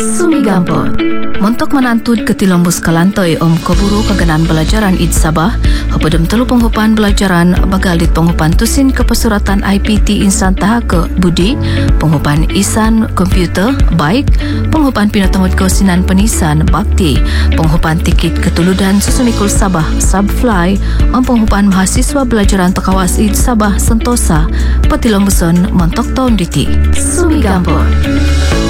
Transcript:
Sumigampot. Montok menantud ke Tilombus Kalantoi kaburu kaganan belajaran id Sabah, hapadam telu penghupan belajaran bagalit penghupan tusin kepesuratan IPT insan tahake budi, penghupan isan komputer baik, penghupan pinatangut kesinan penisan bakti, penghupan tikit ketuludan susumikul Sabah Subfly, penghupan mahasiswa belajaran tekawas id Sabah Sentosa, Petilombuson montok tahun diti. Sumigampot.